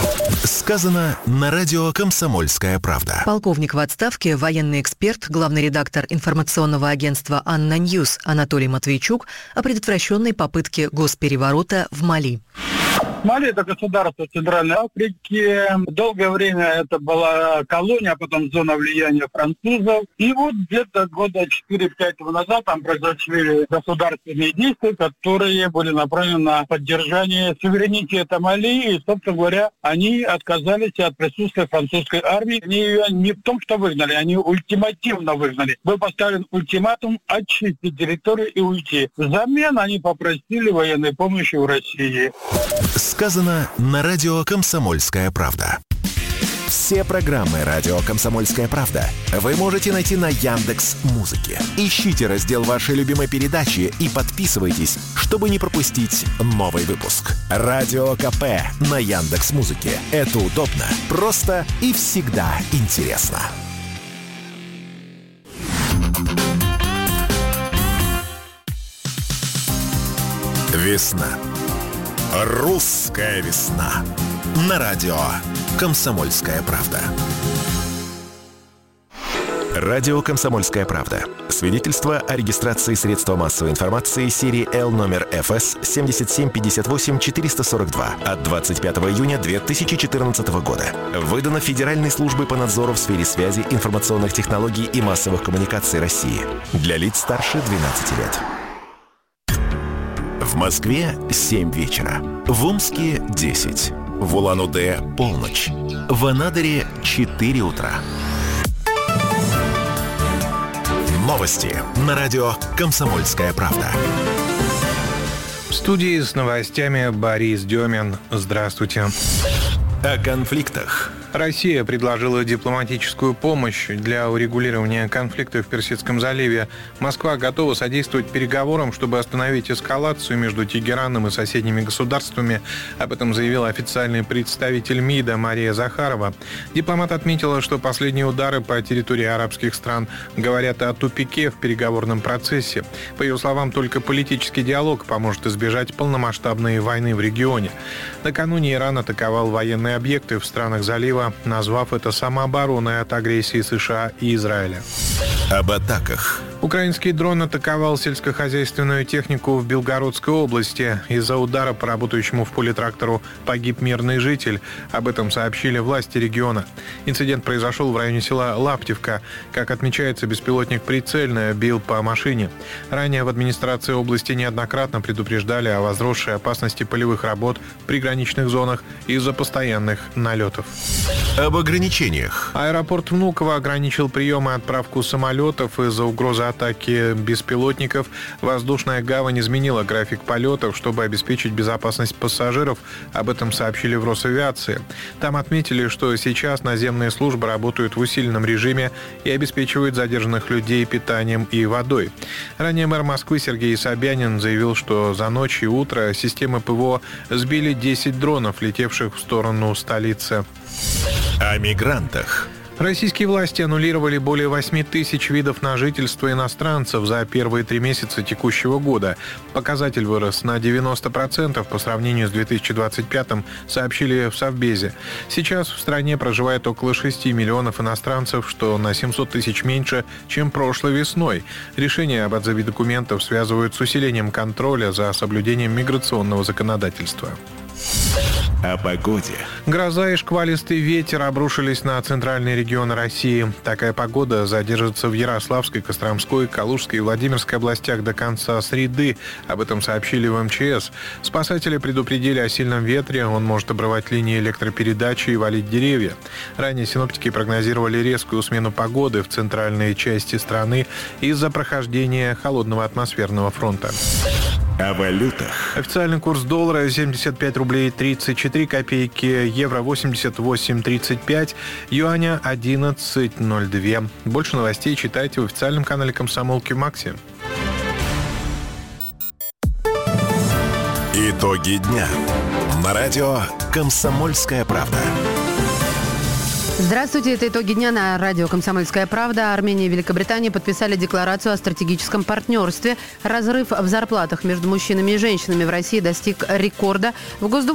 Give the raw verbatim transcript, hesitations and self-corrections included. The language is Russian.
Сказано на радио «Комсомольская правда». Полковник в отставке, военный эксперт, главный редактор информационного агентства «Анна Ньюс» Анатолий Матвейчук о предотвращенной попытке госпереворота в Мали. Мали – это государство Центральной Африки. Долгое время это была колония, а потом зона влияния французов. И вот где-то года четыре-пять назад там произошли государственные действия, которые были направлены на поддержание суверенитета Мали. И, собственно говоря, они отказались от присутствия французской армии. Они ее не в том, что выгнали, они ультимативно выгнали. Был поставлен ультиматум очистить территорию и уйти. Взамен они попросили военной помощи у России. Сказано на радио «Комсомольская правда». Все программы радио «Комсомольская правда» вы можете найти на Яндекс.Музыке. Ищите раздел вашей любимой передачи и подписывайтесь, чтобы не пропустить новый выпуск. Радио КП на Яндекс.Музыке. Это удобно, просто и всегда интересно. Весна. Русская весна. На радио «Комсомольская правда». Радио «Комсомольская правда». Свидетельство о регистрации средства массовой информации серии Л номер эф эс семь семь пять восемь четыре сорок два от двадцать пятого июня две тысячи четырнадцатого года. Выдано Федеральной службой по надзору в сфере связи, информационных технологий и массовых коммуникаций России. Для лиц старше двенадцати лет. В Москве семь вечера. В Омске десять. В Улан-Удэ полночь. В Анадыре четыре утра. Новости на радио «Комсомольская правда». В студии с новостями Борис Демин. Здравствуйте. О конфликтах. Россия предложила дипломатическую помощь для урегулирования конфликта в Персидском заливе. Москва готова содействовать переговорам, чтобы остановить эскалацию между Тегераном и соседними государствами. Об этом заявила официальный представитель МИДа Мария Захарова. Дипломат отметила, что последние удары по территории арабских стран говорят о тупике в переговорном процессе. По ее словам, только политический диалог поможет избежать полномасштабной войны в регионе. Накануне Иран атаковал военные объекты в странах залива, назвав это самообороной от агрессии США и Израиля. Об атаках. Украинский дрон атаковал сельскохозяйственную технику в Белгородской области. Из-за удара по работающему в поле трактору погиб мирный житель. Об этом сообщили власти региона. Инцидент произошел в районе села Лаптевка. Как отмечается, беспилотник прицельно бил по машине. Ранее в администрации области неоднократно предупреждали о возросшей опасности полевых работ в приграничных зонах из-за постоянных налетов. Об ограничениях. Аэропорт Внуково ограничил прием и отправку самолетов из-за угрозы атаки беспилотников. Воздушная гавань изменила график полетов, чтобы обеспечить безопасность пассажиров. Об этом сообщили в Росавиации. Там отметили, что сейчас наземные службы работают в усиленном режиме и обеспечивают задержанных людей питанием и водой. Ранее мэр Москвы Сергей Собянин заявил, что за ночь и утро системы ПВО сбили десять дронов, летевших в сторону столицы. О мигрантах. Российские власти аннулировали более восемь тысяч видов на жительство иностранцев за первые три месяца текущего года. Показатель вырос на девяносто процентов по сравнению с две тысячи двадцать пятым, сообщили в Совбезе. Сейчас в стране проживает около шести миллионов иностранцев, что на семьсот тысяч меньше, чем прошлой весной. Решение об отзыве документов связывают с усилением контроля за соблюдением миграционного законодательства. О погоде. Гроза и шквалистый ветер обрушились на центральные регионы России. Такая погода задержится в Ярославской, Костромской, Калужской и Владимирской областях до конца среды. Об этом сообщили в эм че эс. Спасатели предупредили о сильном ветре. Он может обрывать линии электропередачи и валить деревья. Ранее синоптики прогнозировали резкую смену погоды в центральной части страны из-за прохождения холодного атмосферного фронта. О валютах. Официальный курс доллара семьдесят пять рублей тридцать четыре копейки, евро восемьдесят восемь тридцать пять, юаня одиннадцать ноль два. Больше новостей читайте в официальном канале «Комсомолки» в Максе. Итоги дня. На радио «Комсомольская правда». Здравствуйте, это итоги дня на радио «Комсомольская правда». Армения и Великобритания подписали декларацию о стратегическом партнерстве. Разрыв в зарплатах между мужчинами и женщинами в России достиг рекорда. В Госдуму